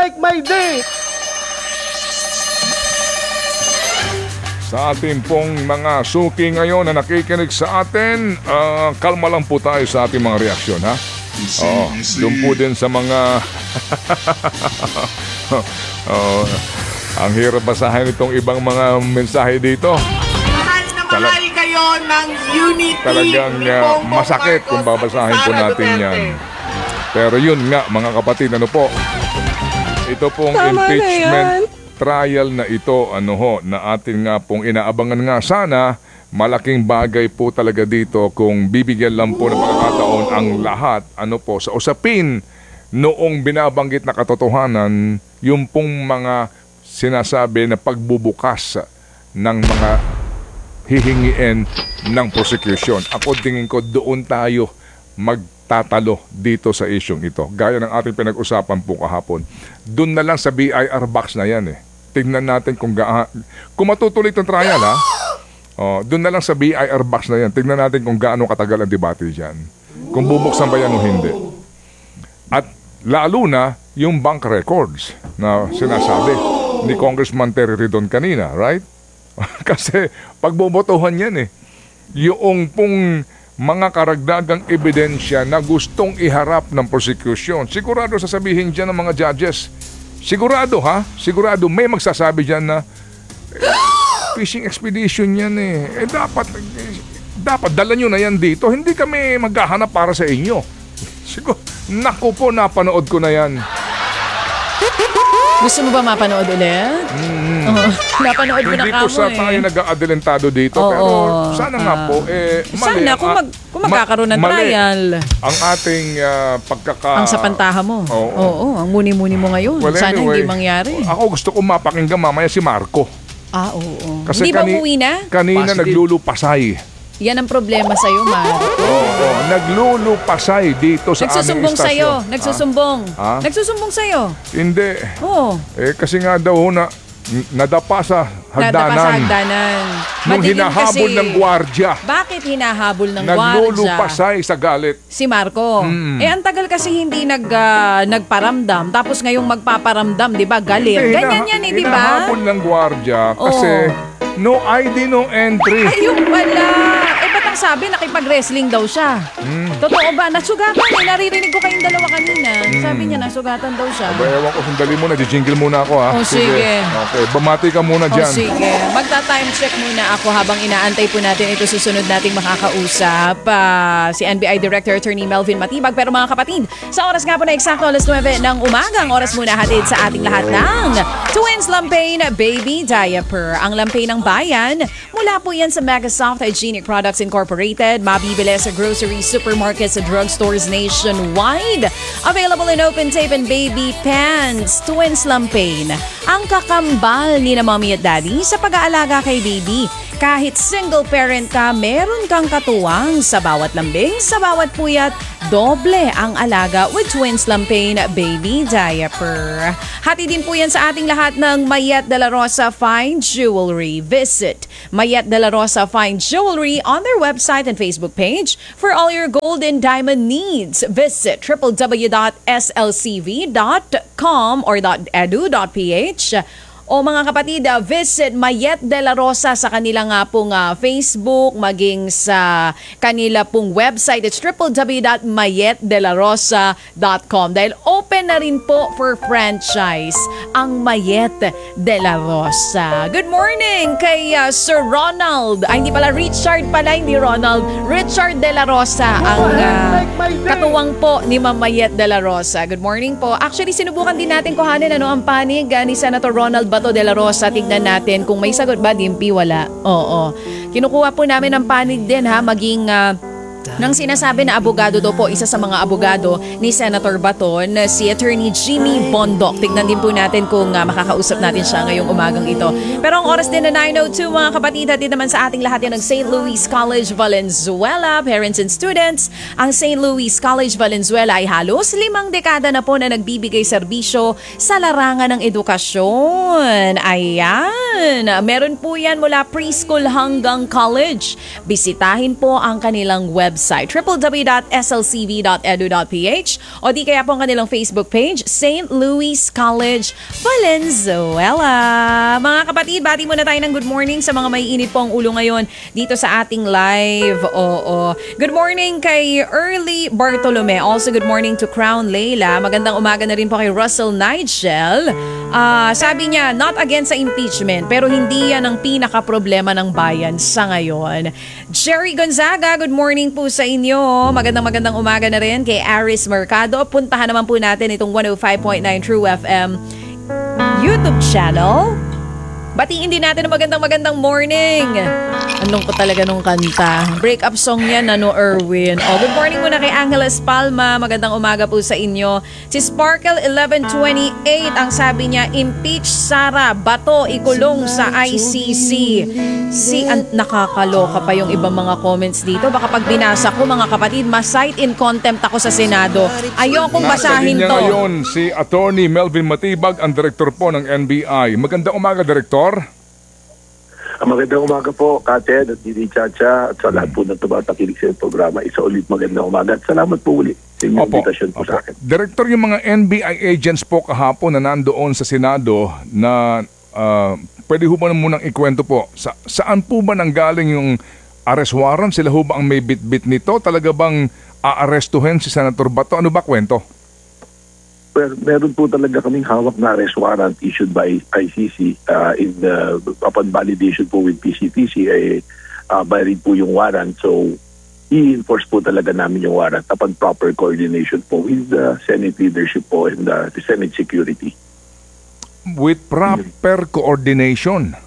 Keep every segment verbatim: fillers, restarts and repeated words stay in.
make my day! Sa ating pong mga suki ngayon na nakikinig sa atin, uh, kalma lang po tayo sa ating mga reaksyon, ha? Oh, doon po din sa mga... oh, ang hirap basahin itong ibang mga mensahe dito. Mahal na mahal Tala- kayo ng unity Talagang ni uh, Bongbong masakit Marcos kung babasahin at po Sara natin Duterte. yan. Pero yun nga, mga kapatid, ano po? Ito pong Tama na impeachment yan. trial na ito, ano ho, na atin nga pong inaabangan nga sana, malaking bagay po talaga dito kung bibigyan lang po ng pagkakataon ang lahat, ano po, sa usapin noong binabanggit na katotohanan, yung pong mga sinasabi na pagbubukas ng mga hihingiin ng prosecution. Ako tingin ko doon tayo magtatalo dito sa isyong ito. Gaya ng ating pinag-usapan po kahapon. Doon na lang sa B I R box na yan eh. Tingnan natin kung ga- kung matutuloy itong trial, ha? Oh, doon na lang sa B I R box na yan. Tingnan natin kung gaano katagal ang debate dyan. Kung bubuksan ba yan o hindi. At lalo na yung bank records na sinasabi ni Congressman Terry Ridon kanina, right? Kasi pagbobotohan yan eh. Yung pong mga karagdagang ebidensya na gustong iharap ng prosecution, sigurado sasabihin dyan ng mga judges. Sigurado ha? Sigurado may magsasabi dyan na eh, fishing expedition yan eh. Eh dapat, eh, dapat dala nyo na yan dito. Hindi kami maghahanap para sa inyo. Siguro, naku po, napanood ko na yan. Gusto mo ba mapanood ulit? Mm. Oh, napanood ko na Hindi kamo ko sa eh. tayo nag-aadelentado dito, Oo, pero sana nga ah. po, eh, mali. Sana ang- kung, mag, kung magkakaroon ng mali trial. ang ating ah, pagkaka... Ang sapantaha mo. Oo. Oo, ang muni-muni mo ngayon. Well, Sana anyway, hindi mangyari. Ako gusto ko mapakinggan mamaya si Marco. Ah, oo. Kasi Hindi ba kani- umuwi na? Kanina Positive. naglulupasay. Yan ang problema sa'yo, Mar. Oo, naglulupasay dito sa aming Nagsusumbong istasyon. sa'yo. Nagsusumbong. Ah? Nagsusumbong sa'yo. Hindi. Oo. Eh, kasi nga daw na nadapa sa hagdanan. Nadapa sa hagdanan. Nung Madilim hinahabol kasi. ng gwardya. Bakit hinahabol ng gwardya? Naglulupasay sa galit. Si Marco. Mm. Eh, ang tagal kasi hindi nag, ah, nagparamdam. Tapos ngayong magpaparamdam, di ba? Galit. Eh, Ganyan hina- yan eh, di ba? Hinahabol ng gwardya Oo. kasi no I D, no entry. Ayun pala. Eh, ba't ang sabi, nakipag-wrestling daw siya? Hmm. Totoo ba? Nasugatan eh. Naririnig ko kayong dalawa kanina. Sabi niya, nasugatan daw siya. Aba, ewan ko, sandali muna. Di-jingle muna ako, ha? Oh, sige. Okay, bamati ka muna O dyan. sige, magta-time check muna ako habang inaantay po natin ito susunod nating makakausap. Ah, si N B I Director Attorney Melvin Matibag. Pero mga kapatid, sa oras nga po na eksakto alas nuwebe ng umaga, ang oras muna hatid sa ating lahat ng Twins Lampain Baby Diaper. Ang lampain ng bayan, mula po yan sa Megasoft Hygienic Products Incorporated. Mabibili sa groceries, supermarkets, at drugstores nationwide. Available in open tape and baby pants. Twins Lampain, ang kakambal ni na mommy at daddy sa pag-aalaga kay baby. Kahit single parent ka, meron kang katuwang sa bawat lambing, sa bawat puyat, doble ang alaga with Twins Lampain Baby Diaper. Hati din po yan sa ating lahat ng Mayet de la Rosa Fine Jewelry. Visit Mayet de la Rosa Fine Jewelry on their website and Facebook page for all your gold and diamond needs. Visit w w w dot s l c v dot com or .edu.ph. O mga kapatid, uh, visit Mayet de la Rosa sa kanila nga pong uh, Facebook, maging sa kanila pong website. It's w w w dot mayet de la rosa dot com. Dahil open na rin po for franchise ang Mayet de la Rosa. Good morning kay uh, Sir Ronald. Ay, hindi pala, Richard pala, hindi Ronald. Richard de la Rosa, ang uh, katuwang po ni Ma'am Mayet de la Rosa. Good morning po. Actually, sinubukan din natin kuhanin ano ang panig uh, ni Senator Ronald Bato de la Rosa. Tignan natin kung may sagot ba. Dimpi, wala. Oo. Kinukuha po namin ang panig din ha, maging uh, nang sinasabi na abogado daw po, isa sa mga abogado ni Senator Baton, si Attorney Jimmy Bondoc. Tignan din po natin kung uh, makakausap natin siya ngayong umagang ito. Pero ang oras din na nine oh two mga kapatid, hatid naman sa ating lahat yan ng Saint Louis College Valenzuela. Parents and students, ang Saint Louis College Valenzuela ay halos limang dekada na po na nagbibigay serbisyo sa larangan ng edukasyon. Ayan, meron po yan mula preschool hanggang college. Bisitahin po ang kanilang website website, w w w dot s l c v dot e d u dot p h, o di kaya po ang kanilang Facebook page, Saint Louis College, Valenzuela. Mga kapatid, bati muna tayo ng good morning sa mga may init po ang ulo ngayon dito sa ating live. Oo. Good morning kay Early Bartolome. Also, good morning to Crown Leila. Magandang umaga na rin po kay Russell Nigel. Ah, sabi niya, not against sa impeachment, pero hindi yan ang pinaka-problema ng bayan sa ngayon. Jerry Gonzaga, good morning po sa inyo. Magandang magandang umaga na rin kay Aris Mercado. Puntahan naman po natin itong one oh five point nine True F M YouTube channel. Batiin din natin ang magandang magandang morning. Anong ko talaga nung kanta. Break-up song yan, ano, Erwin. Oh, good morning muna kay Angeles Palma. Magandang umaga po sa inyo. Si Sparkle eleven twenty-eight, ang sabi niya, impeach Sara Bato, ikulong sa I C C. Si, an, nakakaloka pa yung ibang mga comments dito. Baka pag binasa ko, mga kapatid, ma-cite in contempt ako sa Senado. Ayokong basahin Nasa linya to. ngayon si Attorney Melvin Matibag, ang direktor po ng N B I. Magandang umaga, Direktor. Magandang umaga po, Kated at Didi Chacha at sa lahat po na tumatakilig sa programa. Isa ulit magandang umaga at salamat po ulit sa inyong invitation po sa akin. Director, yung mga N B I agents po kahapon na nandoon sa Senado na uh, pwede ho ba na munang ikwento po, sa, saan po ba nanggaling yung arrest warrant? Sila ho ba ang may bit-bit nito? Talaga bang aarestuhin si Senator Bato? Ano ba kwento? Well, meron po talaga kaming hawak na arrest warrant issued by I C C uh, in the, upon validation po with P C T C ay uh, valid po yung warrant. So, i-enforce po talaga namin yung warrant upon proper coordination po with the Senate leadership po and the, the Senate security. With proper coordination?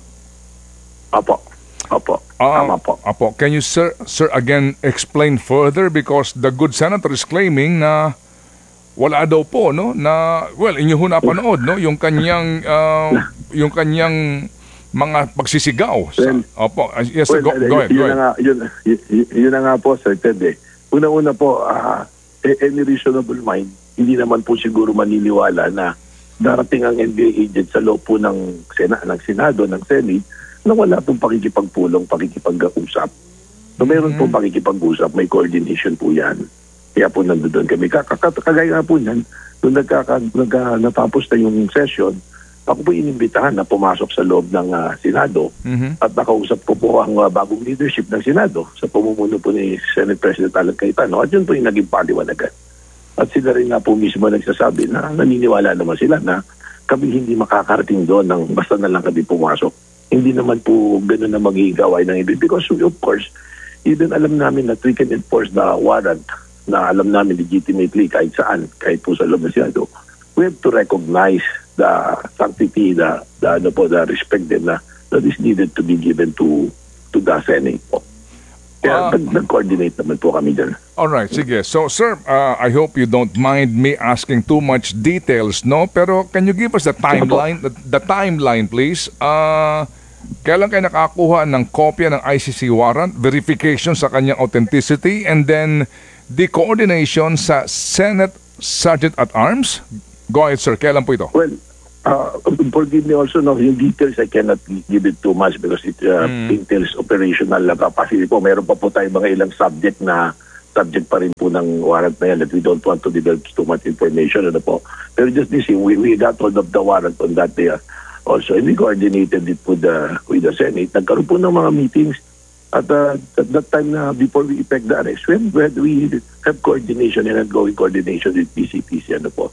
Apo. Apo. Ah, Tama po. Apo. Can you, sir, sir, again explain further? Because the good senator is claiming na wala daw po, no, na, well, inyo ho napanood, no, yung kanyang, uh, yung kanyang mga pagsisigaw. Sa, Well, opo, uh, yes, sir, Well, go, go ahead, yun, go na ahead. nga, yun, yun, yun na nga po, Sir Ted. Eh. Una-una po, uh, any reasonable mind, hindi naman po siguro maniniwala na darating ang N B I agent sa loob po ng, Sena, ng Senado, ng Senate, na wala pong pakikipagpulong, pakikipag-usap. So meron pong pakikipag-usap, may coordination po yan. Kaya po nandoon kami. Kagaya nga po niyan, nung nagkaka, nagka, natapos na yung session, ako po inimbitahan na pumasok sa loob ng uh, Senado Mhm. at nakausap ko po ang uh, bagong leadership ng Senado sa pamumuno po ni Senate President Alan Cayetano at yun po yung naging paliwanagan. At sila rin nga po mismo nagsasabi na naniniwala naman sila na kami hindi makakarating doon ng basta na lang kami pumasok. Hindi naman po gano'n na magiging gaway ng iba because of course, even alam namin that we can enforce the warrant na alam namin legitimately kahit saan, kahit po sa loob ng Senado, we have to recognize the sanctity, the, the, ano po, the respect din na that is needed to be given to to the Senate po. Kaya Ah. nag- nag-coordinate naman po kami dyan. Alright, sige. So, sir, uh, I hope you don't mind me asking too much details, no? Pero can you give us the timeline, the, the timeline, please? Uh, kailan kayo nakakuha ng kopya ng I C C warrant, verification sa kanyang authenticity, and then the coordination sa Senate Sergeant at Arms? Go ahead, sir. Kailan po ito? Well, uh, forgive me also, no, yung details I cannot give it too much because it uh, entails operational capacity po. Meron pa po tayong mga ilang subject na subject pa rin po ng warrant na yan that we don't want to divulge too much information. Ano po. Pero just this, we, we got hold of the warrant on that day uh, also. And we coordinated it with the, with the Senate. Nagkaroon po ng mga meetings at, uh, at that time na before we effect the arrest, we have, we have coordination and ongoing coordination with P C T C. Ano po.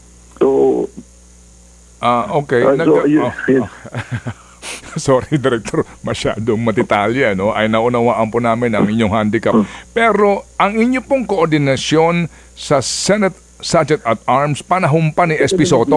So, Ah, okay. Uh, Nag- so, yun- oh, yun. oh. Sorry, Director. Masyadong matitalya, no? Ay naunawaan po namin ang inyong handicap. Pero ang inyo pong koordinasyon sa Senate Sergeant at Arms, panahon pa ni S P Soto.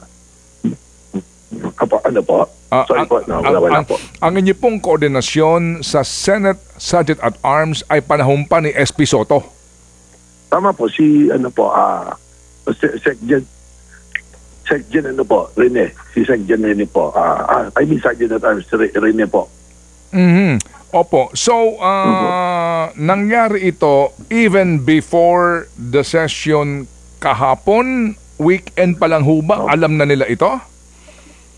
Apo, ano po? Ah, Sorry ang, po, no, ang, wala, wala ang, po. ang inyo pong koordinasyon sa Senate Sergeant at Arms ay panahon pa ni S P Soto. Tama po, si ano po, ah, Se- Secgen, Secgen ano po, Rene, si Secgen Rene po, ah, ah, I mean Sergeant at Arms Re- Rene po. Mhm. Opo. So, ah, nangyari ito even before the session kahapon, weekend pa lang ho ba? Alam na nila ito?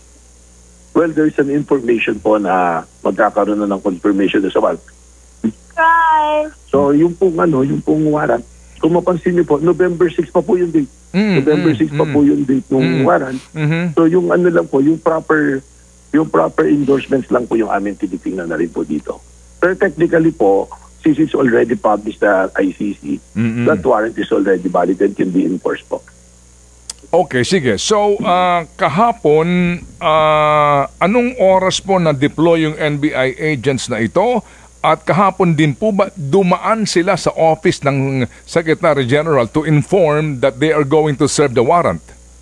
Well, there's an information po na magkakaroon na ng confirmation sa well. Surprise! So yung pong ano, yung pong warrant, kung mapansin niyo po, November six pa po yung date. Mm, November mm, six pa mm. po yung date ng Mm. warrant. Mhm. So yung ano lang po, yung proper yung proper endorsements lang po yung amin tinitingnan na rin po dito. Pero technically po, since it's already published at I C C, Mm-mm. that warrant is already valid and can be enforced po. Okay, sige. So, ah, kahapon, ah, anong oras po na-deploy yung N B I agents na ito? At kahapon din po ba dumaan sila sa office ng Secretary General to inform that they are going to serve the warrant?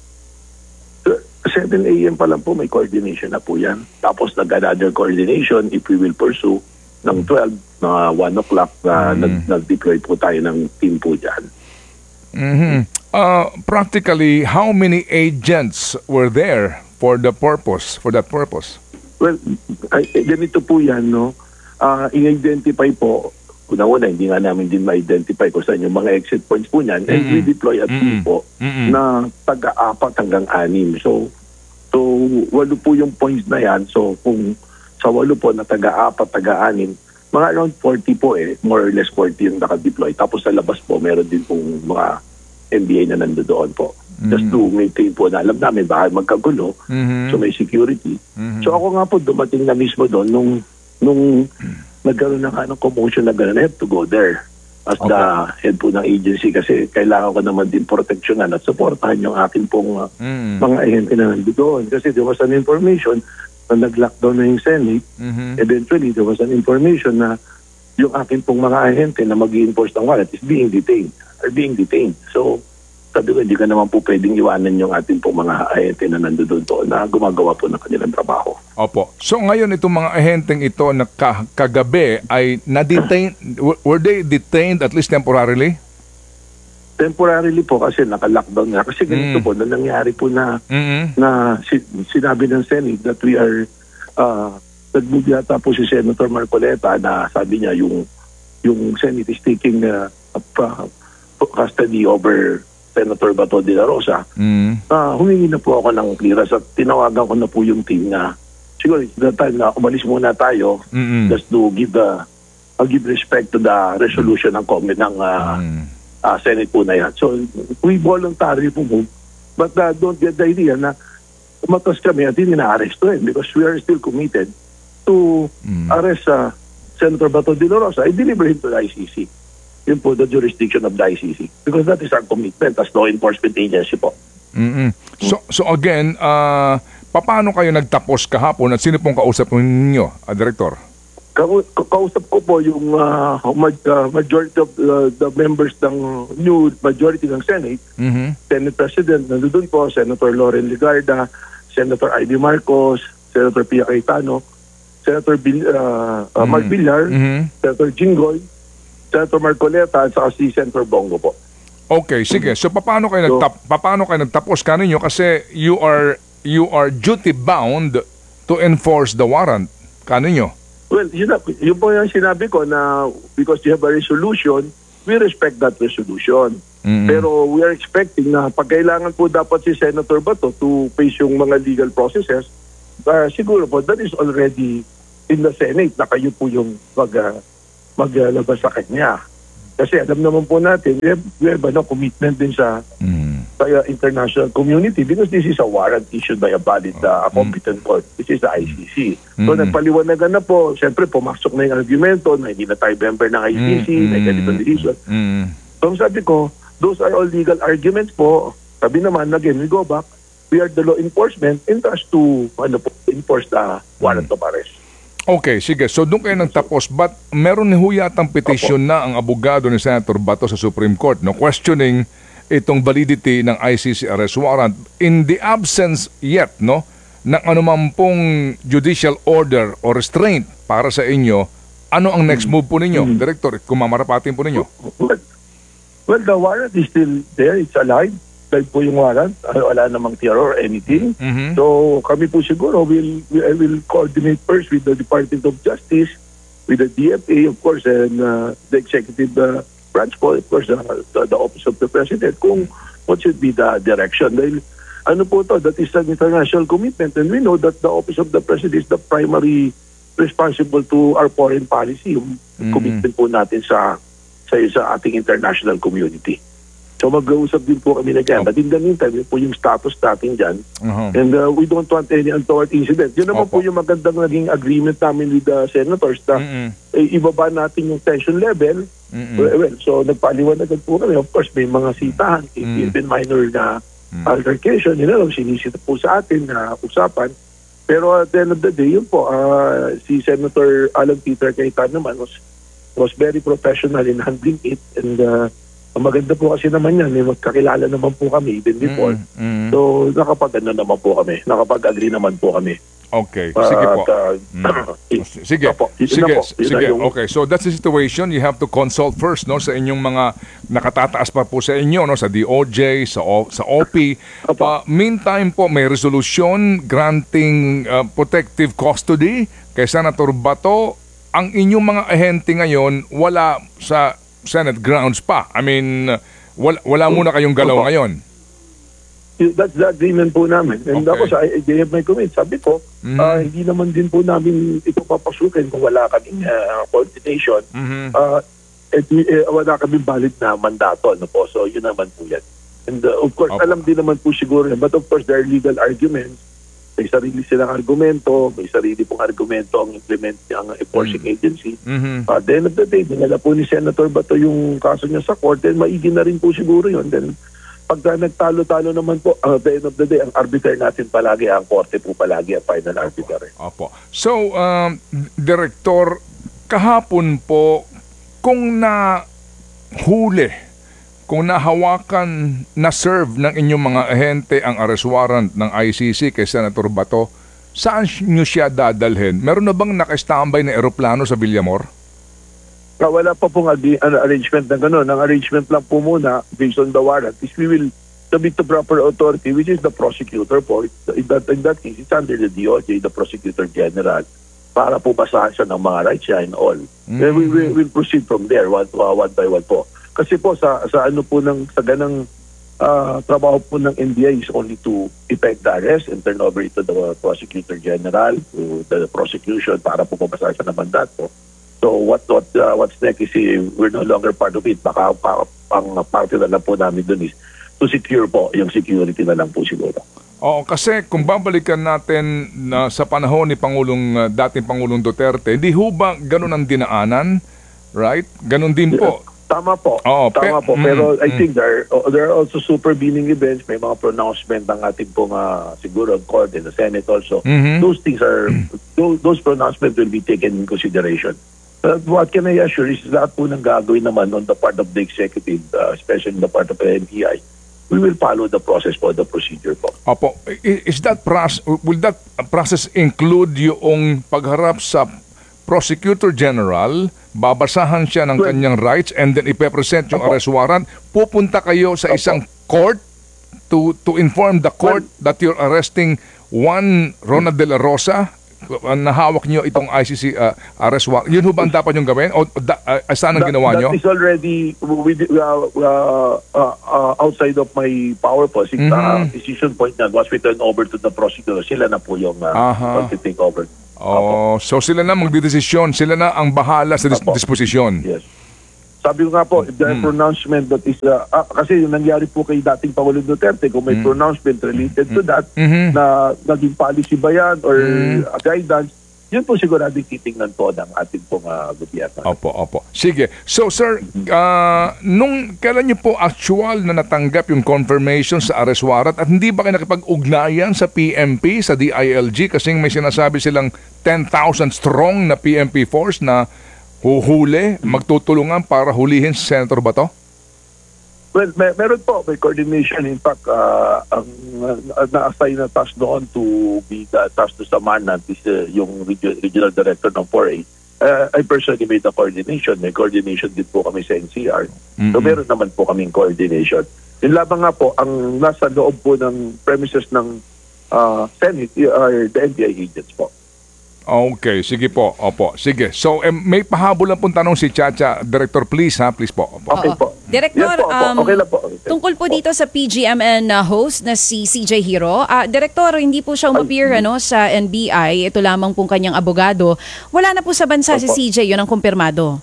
seven a.m. pa lang po may coordination na po yan. Tapos nag-another coordination if we will pursue ng twelve na one o'clock na nag- nag-deploy po tayo ng team po dyan. Mhm. Uh, practically, how many agents were there for the purpose, for that purpose? Well, ay, eh, ganito po yan, no? Ah, i-identify po, una-una, hindi nga namin din ma-identify kung saan yung mga exit points po niyan. And we deploy a team po Mm-mm. na taga-apat hanggang anim. So, so walo po yung points na yan. So, kung sa walo po na taga-apat, taga-anim, mga around forty po eh, more or less forty yung naka-deploy. Tapos sa labas po, meron din pong mga N B I na nandoon po. Just to maintain po na alam namin baka magkagulo. Mhm. So may security. Mhm. So ako nga po dumating na mismo doon nung nung nagkaroon na nga ng commotion na gano'n, I have to go there as the head po ng agency kasi kailangan ko naman din proteksyonan at supportahan yung akin pong uh, Mm. mga ahente na nandoon. Kasi there was an information na nag-lockdown na yung Senate. Mhm. Eventually, there was an information na yung akin pong mga ahente na mag-i-enforce ng warrant is being detained, are being detained. So, sabi ko, hindi ka naman po pwedeng iwanan yung ating pong mga ahente na nandoon po na gumagawa po ng kanilang trabaho. Opo. So ngayon itong mga ahenteng ito na ka- kagabi ay na-detain, were- were they detained at least temporarily? Temporarily po kasi naka-lockdown nga. Kasi ganito Mm. po, na nangyari po na Mhm. na si- sinabi ng Senate that we are uh, nag-move yata po si Senator Marcoleta na sabi niya yung yung Senate is taking uh, up, uh, custody over Senator Bato de la Rosa. Mhm. Ah, humingi na po ako ng clearance at tinawagan ko na po yung team na siguro it's the time na umalis muna tayo Mhm. just to give the uh, give respect to the resolution ng comment ng uh, Mhm. uh, Senate po na yan. So, we voluntarily po move. But uh, don't get the idea na umatas kami at hindi na-arresto eh because we are still committed to Mm. arrest uh, Senator Bato de la Rosa and deliver him to the I C C. Yun po, the jurisdiction of the I C C. Because that is our commitment as law enforcement agency po. Mhm. So so again, ah paano kayo nagtapos kahapon at sino pong kausap ninyo, ah, Director? Kau- ka- kausap ko po yung uh, ma- uh, majority of uh, the members ng new majority ng Senate, Mhm. Senate President, nandun po, Senator Loren Ligarda, Senator Ivy Marcos, Senator Pia Cayetano, Senator Bil, uh, uh, Mark Villar, Mhm. Senator Jinggoy, Senator Marcoleta, at saka si Senator Bongo po. Okay, sige. So paano kayo So- nagtap paano kayo nagtapos kaninyo kasi you are you are duty bound to enforce the warrant kaninyo? Well, yun, na- yun po yung sinabi ko na because you have a resolution, we respect that resolution. Mhm. Pero we are expecting na pag kailangan po dapat si Senator Bato to face yung mga legal processes, uh, siguro po that is already in the Senate na kayo po yung mag, uh, maglabas sa kanya. Kasi alam naman po natin, we have, we have ano, commitment din sa, Mhm. sa uh, international community because this is a warrant issued by a valid, uh, a competent court. This is the I C C. So Mm. nagpaliwanagan na po, siyempre pumasok na yung argumento na hindi na tayo member ng I C C, may ganito decision. Mhm. So sabi ko, those are all legal arguments po. Sabi naman, again, we go back, we are the law enforcement and trust to ano po, enforce the warrant of arrest. Okay, sige. So doon kayo nagtapos but meron ho yatang petition na ang abogado ni Senator Bato sa Supreme Court no questioning itong validity ng I C C arrest warrant in the absence yet no ng anumang pong judicial order or restraint para sa inyo. Ano ang next move po ninyo, Director? Kung mamarapatin po ninyo. Well, well, the warrant is still there, it's alive. Live po yung warrant, uh, wala namang T R or anything. Mhm. So kami po siguro will we, I will coordinate first with the Department of Justice, with the D F A of course, and uh, the executive uh, branch po, of course, uh, the, the Office of the President, kung what should be the direction. Dahil ano po to, that is an international commitment and we know that the Office of the President is the primary responsible to our foreign policy, yung Mhm. commitment po natin sa sa, sa ating international community. So mag-uusap din po kami na dyan. Opo. But in the meantime, yun po yung status natin dyan. Uh-huh. And uh, we don't want any untoward incident. Yun naman Opo. po yung magandang naging agreement namin with the senators na Mm-mm. eh, ibaba natin yung tension level. Mm-mm. Well, well, so nagpaliwanagan po kami. Of course, may mga sitahan, Mm. even minor na Mm. altercation, yun know, sinisita po sa atin na usapan. Pero at the end of the day, yun po, uh, si Senator Alan Peter Cayetano naman was, was very professional in handling it. And uh, ang maganda po kasi naman yan, may magkakilala naman po kami even before. Mm-mm. So nakapag ano naman po kami, nakapag-agree naman po kami. Okay, sige po. At, uh, Mm. Sige, Opo, yun na sige, po. Yun na sige. yung- Okay, so that's the situation. You have to consult first, no, sa inyong mga nakatataas pa po sa inyo, no, sa D O J, sa o, sa O P. Opo. Uh, meantime po, may resolution granting uh, protective custody kay Senator Bato. Ang inyong mga ahente ngayon wala sa Senate grounds pa. I mean, uh, wala, wala muna kayong galaw Opo. ngayon. That's the agreement po namin. And Okay. ako sa I J F my comment, sabi ko, Mhm. ah, hindi naman din po namin ito papasukin kung wala kaming ah, coordination. Mhm. Ah, at eh, wala kaming valid na mandato. Ano po? So yun naman po yan. And uh, of course, Opo. alam din naman po siguro yan. But of course, there are legal arguments. May sarili silang argumento. May sarili pong argumento ang implement ng enforcing agency. Mhm. At the end of the day, dinala po ni Senator Bato yung kaso niya sa court, then maigi na rin po siguro yun. Then pagka nagtalo-talo naman po, uh, at the end of the day, ang arbiter natin palagi, ang korte po palagi, ang final arbiter. Opo. So, um, Director, kahapon po, kung na huli, kung nahawakan, na-serve ng inyong mga ahente ang arrest warrant ng I C C kay Senator Bato, saan nyo siya dadalhin? Meron na bang naka-standby na eroplano sa Villamor? Uh, wala pa pong ag- ano, arrangement na gano'n. Ang arrangement lang po muna, based on the warrant, is we will submit to proper authority, which is the prosecutor po. In that, in that case, it's under the D O J, the Prosecutor General, para po basahan siya ng mga rights niya and all. Then we will we'll proceed from there, one, uh, one by one po. Kasi po, sa, sa ano po ng, sa ganang uh, trabaho po ng N B I is only to effect the arrest and turn over it to the Prosecutor General, to the prosecution, para po mabasahan siya ng mandato. So what what uh, what's next is eh, we're no longer part of it. Baka pa, ang parte na lang po namin dun is to secure po, yung security na lang po siguro. Oo, kasi kung babalikan natin na sa panahon ni Pangulong, uh, dating Pangulong Duterte, hindi ho ba ganun ang dinaanan? Right? Ganun din po. Tama po. Oo, Tama pe- po. mm, Pero I mm. think there, uh, there are also supervening events. May mga pronouncement ng ating pong uh, siguro court and the Senate also. Mhm. Those things are, those, those pronouncements will be taken in consideration. But what can I assure is lahat po ng gagawin naman on the part of the executive, uh, especially in the part of the N B I, we will follow the process po, the procedure po. Opo, I- is that process, will that process include yung pagharap sa Prosecutor General, babasahan siya ng Well, kanyang rights and then ipepresent yung Opo. arrest warrant, pupunta kayo sa Opo. isang court to to inform the court that you're arresting one Ronald De La Rosa, uh, nahawak niyo itong I C C uh, arrest warrant. Yun ho ba ang dapat yung gawin? O da, uh, saan ang That- ginawa niyo? That is already with, uh, uh, uh, uh, outside of my power po. Since the Mhm. decision point na was returned over to the prosecutor, sila na po yung uh, Aha. mag-take over. Oh, so sila na magdedesisyon, sila na ang bahala sa dis- Opo. disposisyon. Yes. Sabi ko nga po, if there are pronouncement that is, uh, ah, kasi yung nangyari po kay dating Pangulong Duterte, kung may pronouncement related to that, Mhm. na naging policy ba yan or Mm. uh, guidance, yun po sigurado titingnan po ng ating pong uh, gobyerno. Opo, opo. Sige. So, sir, ah, nung kailan niyo po actual na natanggap yung confirmation sa arrest warrant at hindi ba kayo nakipag-ugnayan sa P M P, sa D I L G kasi may sinasabi silang ten thousand strong na P M P force na huhuli, magtutulungan para hulihin si Senator Bato? Well, may, meron po, may coordination. In fact, uh, ang uh, na-assign na task doon to be the task to Samanat is uh, yung region, regional director ng four A. Uh, I personally made the coordination. May coordination din po kami sa N C R. So meron naman po kaming coordination. Yung labang nga po, ang nasa loob po ng premises ng uh, Senate are the N B I agents po. Okay, sige po. Opo, sige. So, eh, may pahabol lang pong tanong si Chacha. Director, please ha, please po. Opo. Okay Oo. po. Director, Yes po, opo. um, Okay lang po. tungkol po dito sa P G M N na host na si C J Hero, ah, Director, hindi po siya umappear ano, sa N B I. Ito lamang pong kanyang abogado. Wala na po sa bansa si Opo. C J, yun ang kumpirmado.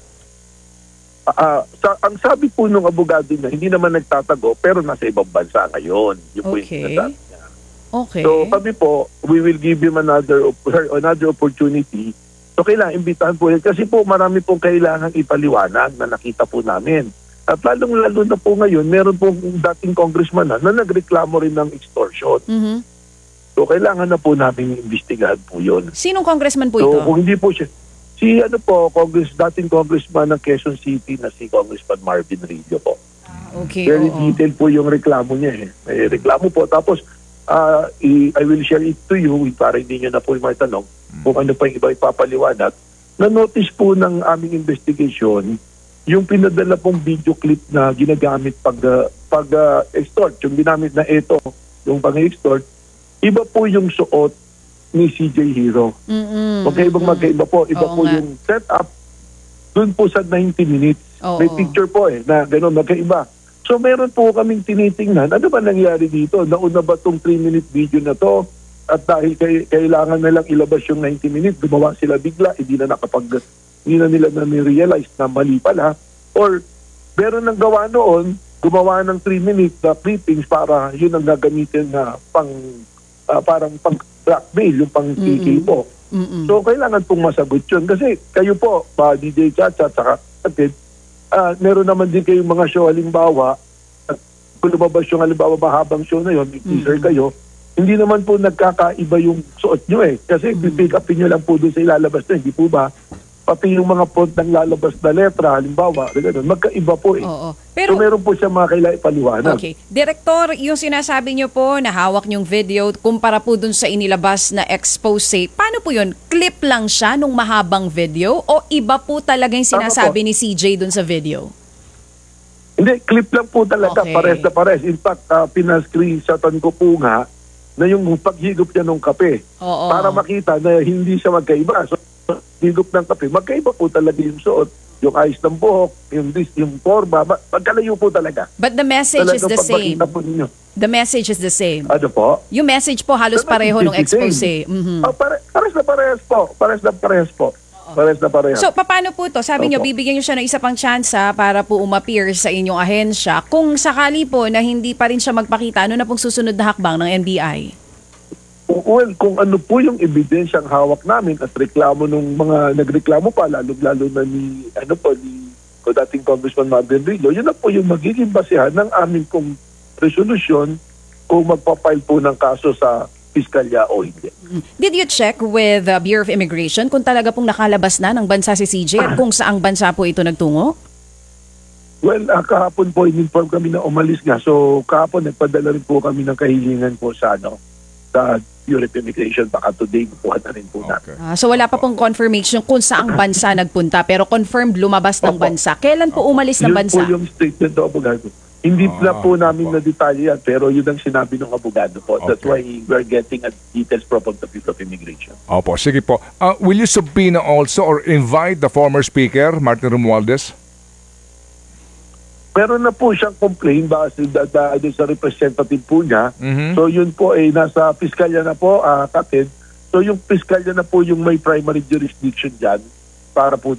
Ah, sa, ang sabi po nung abogado niya, hindi naman nagtatago, pero nasa ibang bansa ngayon. Yung po yung Okay. sinasabi niya. Okay. So kami po, we will give him another op- another opportunity. So kailangan imbitahan po yan. Kasi po marami pong kailangan ipaliwanag na nakita po namin. At lalong-lalo na po ngayon, meron pong dating congressman na, na nagreklamo rin ng extortion. Mhm. So kailangan na po namin imbestigahan po yun. Sinong congressman po So ito? kung hindi po siya, si ano po, Congress, dating congressman ng Quezon City na si Congressman Marvin Rillo po. Okay, Very oo. detailed po yung reklamo niya eh. May reklamo po. Tapos, ah, i- I will share it to you para hindi nyo na po yung mga tanong kung ano pa yung iba ipapaliwanag. Na-notice po ng aming investigation yung pinadala pong video clip na ginagamit pag, ah, pag ah, extort. Yung ginamit na ito, yung pang-extort, iba po yung suot ni C J Hero. Mm-mm. Magkaibang magkaiba po. Iba Oo po nga. yung setup dun po sa ninety minutes. Oo. May picture po eh, na gano'n, magkaiba. So meron po kaming tinitingnan, ano ba nangyari dito? Nauna ba itong three minute video na to? At dahil kay, kailangan na lang ilabas yung ninety minutes, gumawa sila bigla, hindi na nakapag, hindi na nila na-realize na mali pala. Or meron nang gawa noon, gumawa ng three minute na clippings para yun ang gagamitin na pang, ah, parang pang blackmail, yung pang K K po. Mm-mm. So, kailangan pong masagot yun. Kasi kayo po, pa D J Chacha at saka Atid, ah, meron naman din kayong mga show halimbawa, at kung lumabas yung halimbawa mahabang show na yun, may teaser kayo, hindi naman po nagkakaiba yung suot nyo eh. Kasi pick upin nyo lang po doon sa ilalabas na, hindi po ba? Pati yung mga font ng lalabas na letra, halimbawa, ganun, magkaiba po eh. Oo. So, Pero meron po siya mga kailangan ipaliwanag. okay. Director, yung sinasabi niyo po na hawak niyong video kumpara po dun sa inilabas na expose, paano po yun? Clip lang siya nung mahabang video o iba po talaga yung sinasabi Tama po. ni C J dun sa video? Hindi, clip lang po talaga, Okay. pares na pares. In fact, uh, pinascreenshotan ko po nga na yung paghigop niya ng kape Oo. para makita na hindi siya magkaiba. So, higop ng kape, magkaiba po talaga yung suot, yung ayos ng buhok, yung dis, yung forma, ma- magkalayo po talaga. But the message is Talagang the pag same. makita po ninyo. The message is the same. Ano po? Yung message po halos The pareho message nung is the expose. same. Mhm. Ah, pare, pares na parehas po. Pares na parehas po. Pares na parehas. So, paano po to? Sabi niyo, Opo. bibigyan niyo siya ng isa pang tsansa para po umappear sa inyong ahensya. Kung sakali po na hindi pa rin siya magpakita, ano na pong susunod na hakbang ng N B I? Well, kung ano po yung ebidensyang hawak namin at reklamo nung mga nagreklamo pa, lalo-lalo na ni, ano po, ni o dating Congressman Marvin Rillo, yun na po yung magiging basehan ng aming kong resolusyon kung magpapile po ng kaso sa piskalya o hindi. Did you check with the Bureau of Immigration kung talaga pong nakalabas na ng bansa si C J at kung saang bansa po ito nagtungo? Well, uh, kahapon po in-inform kami na umalis nga. So kahapon nagpadala rin po kami ng kahilingan po sa ano, sa Bureau of Immigration. Baka today kukuha na rin po natin. Okay. Ah, so wala pa pong confirmation kung saang bansa nagpunta pero confirmed lumabas ng Opo. bansa. Kailan po umalis ng Yun bansa? po yung statement ng abogado. Hindi Ah, na po namin opo. na detalye yan, pero yun ang sinabi ng abogado po. That's Okay. why we're getting a details from the Bureau of Immigration. Opo, sige po. Uh, will you subpoena also or invite the former speaker, Martin Romualdez? Meron na po siyang complaint base da, da, da, sa representative po niya. Mhm. So yun po ay nasa piskalya na po, uh, Katid. So yung piskalya na po yung may primary jurisdiction dyan para po